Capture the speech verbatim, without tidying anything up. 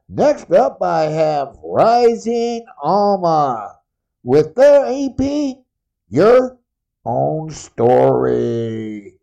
Next up, I have Rising Alma with their E P, Your Own Story.